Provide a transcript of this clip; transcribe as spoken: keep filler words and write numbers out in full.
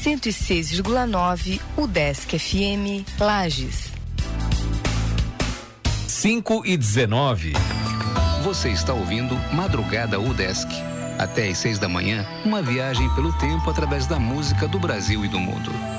cento e seis vírgula nove UDESC F M Lages. cinco e dezenove. Você está ouvindo Madrugada UDESC. Até às seis da manhã, uma viagem pelo tempo através da música do Brasil e do mundo.